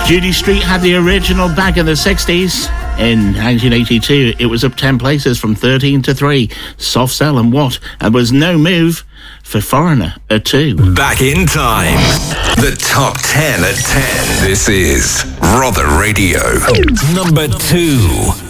Judy Street had the original back in the 60s. In 1982, it was up 10 places from 13 to 3. Soft Cell and What? And was no move for Foreigner at 2. Back in time. The top 10 at 10. This is Rother Radio. Number 2.